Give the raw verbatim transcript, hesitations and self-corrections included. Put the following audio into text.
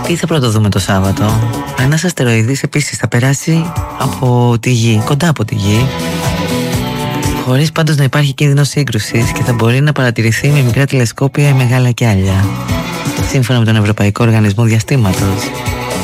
Τι θα πρώτο δούμε το Σάββατο? Ένας αστεροειδής επίσης θα περάσει από τη Γη, κοντά από τη Γη, χωρίς πάντως να υπάρχει κίνδυνος σύγκρουσης, και θα μπορεί να παρατηρηθεί με μικρά τηλεσκόπια ή μεγάλα κιάλια, σύμφωνα με τον Ευρωπαϊκό Οργανισμό Διαστήματος.